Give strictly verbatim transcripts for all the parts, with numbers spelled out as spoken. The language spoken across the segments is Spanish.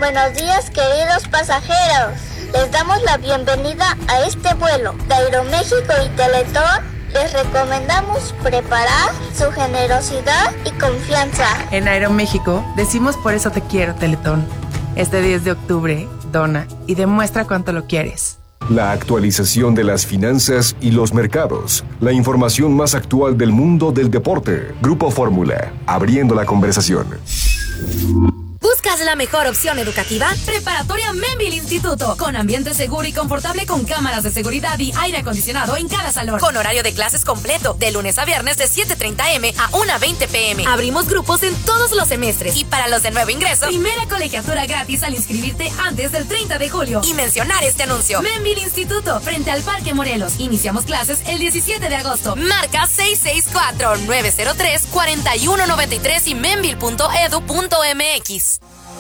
Buenos días, queridos pasajeros. Les damos la bienvenida a este vuelo de Aeroméxico y Teletón. Les recomendamos preparar su generosidad y confianza. En Aeroméxico decimos por eso te quiero, Teletón. Este diez de octubre, dona y demuestra cuánto lo quieres. La actualización de las finanzas y los mercados. La información más actual del mundo del deporte. Grupo Fórmula, abriendo la conversación. ¿Buscas la mejor opción educativa? Preparatoria Membil Instituto, con ambiente seguro y confortable, con cámaras de seguridad y aire acondicionado en cada salón, con horario de clases completo, de lunes a viernes de siete treinta a eme a una veinte pe eme. Abrimos grupos en todos los semestres y para los de nuevo ingreso, primera colegiatura gratis al inscribirte antes del treinta de julio. Y mencionar este anuncio: Membil Instituto, frente al Parque Morelos. Iniciamos clases el diecisiete de agosto. Marca seis seis cuatro, nueve cero tres, cuatro uno nueve tres y membil punto edu punto eme equis.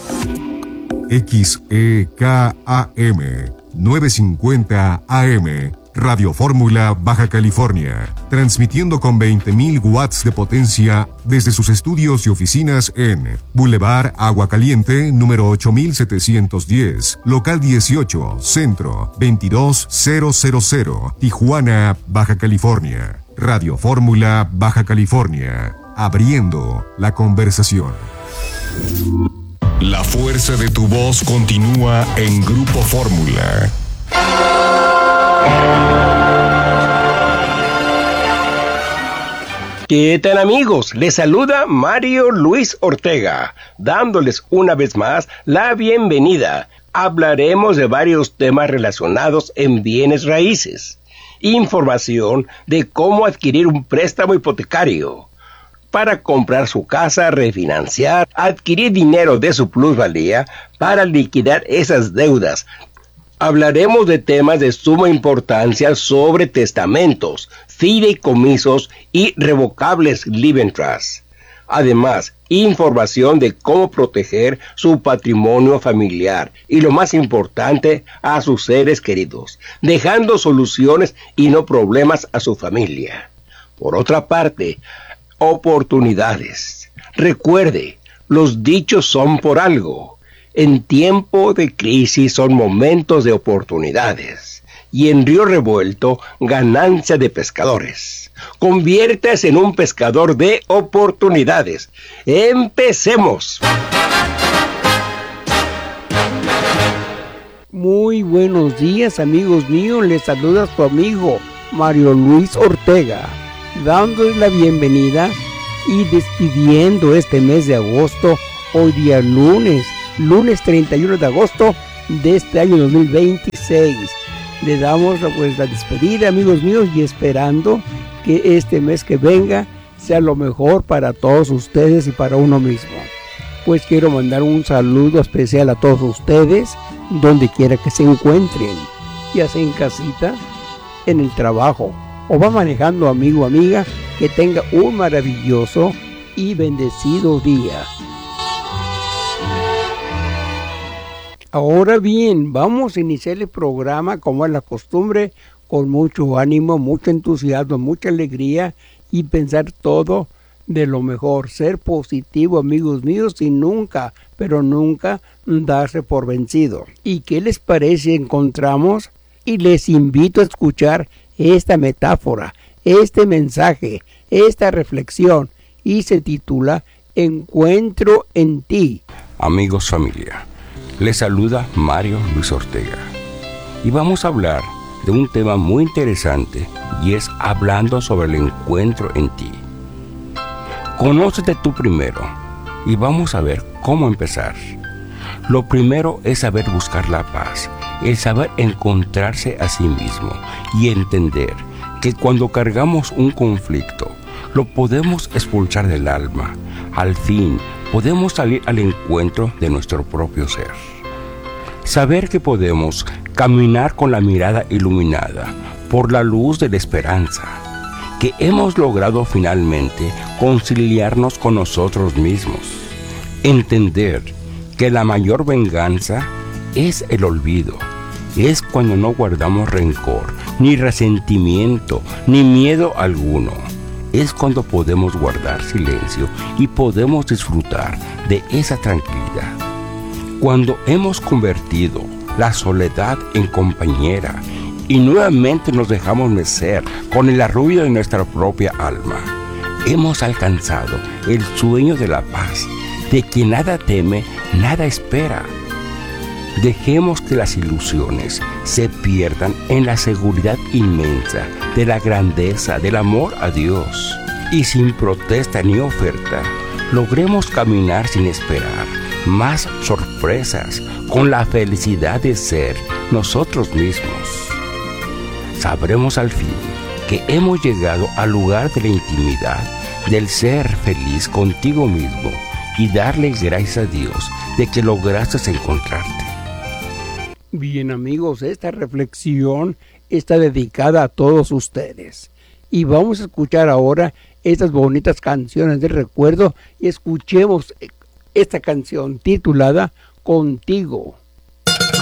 X E K A M novecientos cincuenta A M, Radio Fórmula, Baja California, transmitiendo con veinte mil watts de potencia desde sus estudios y oficinas en Boulevard Agua Caliente, número ocho mil setecientos diez, local dieciocho, Centro, veintidós mil, Tijuana, Baja California. Radio Fórmula, Baja California, abriendo la conversación. La fuerza de tu voz continúa en Grupo Fórmula. ¿Qué tal, amigos? Les saluda Mario Luis Ortega, dándoles una vez más la bienvenida. Hablaremos de varios temas relacionados en bienes raíces, información de cómo adquirir un préstamo hipotecario para comprar su casa, refinanciar, adquirir dinero de su plusvalía para liquidar esas deudas. Hablaremos de temas de suma importancia sobre testamentos, fideicomisos y revocables living trusts. Además, información de cómo proteger su patrimonio familiar y, lo más importante, a sus seres queridos, dejando soluciones y no problemas a su familia. Por otra parte, oportunidades. Recuerde, los dichos son por algo. En tiempo de crisis son momentos de oportunidades. Y en río revuelto, ganancia de pescadores. Conviértase en un pescador de oportunidades. ¡Empecemos! Muy buenos días, amigos míos. Les saluda su amigo Mario Luis Ortega, dándoles la bienvenida y despidiendo este mes de agosto, hoy día lunes, lunes treinta y uno de agosto de este año dos mil veintiséis. Le damos pues la despedida, amigos míos, y esperando que este mes que venga sea lo mejor para todos ustedes y para uno mismo. Pues quiero mandar un saludo especial a todos ustedes, donde quiera que se encuentren, ya sea en casita, en el trabajo, o va manejando, amigo o amiga, que tenga un maravilloso y bendecido día. Ahora bien, vamos a iniciar el programa como es la costumbre, con mucho ánimo, mucho entusiasmo, mucha alegría y pensar todo de lo mejor. Ser positivo, amigos míos, y nunca, pero nunca darse por vencido. ¿Y qué les parece? Encontramos y les invito a escuchar esta metáfora, este mensaje, esta reflexión, y se titula Encuentro en ti. Amigos, familia, les saluda Mario Luis Ortega y vamos a hablar de un tema muy interesante, y es hablando sobre el encuentro en ti. Conócete tú primero y vamos a ver cómo empezar. Lo primero es saber buscar la paz, el saber encontrarse a sí mismo y entender que cuando cargamos un conflicto, lo podemos expulsar del alma. Al fin, podemos salir al encuentro de nuestro propio ser. Saber que podemos caminar con la mirada iluminada por la luz de la esperanza, que hemos logrado finalmente conciliarnos con nosotros mismos. Entender que la mayor venganza es el olvido. Es cuando no guardamos rencor, ni resentimiento, ni miedo alguno. Es cuando podemos guardar silencio y podemos disfrutar de esa tranquilidad. Cuando hemos convertido la soledad en compañera y nuevamente nos dejamos mecer con el arrullo de nuestra propia alma, hemos alcanzado el sueño de la paz, de que nada teme, nada espera. Dejemos que las ilusiones se pierdan en la seguridad inmensa de la grandeza del amor a Dios, y sin protesta ni oferta, logremos caminar sin esperar más sorpresas con la felicidad de ser nosotros mismos. Sabremos al fin que hemos llegado al lugar de la intimidad, del ser feliz contigo mismo, y darle gracias a Dios de que lograste encontrarte. Bien, amigos, esta reflexión está dedicada a todos ustedes. Y vamos a escuchar ahora estas bonitas canciones de recuerdo, y escuchemos esta canción titulada Contigo.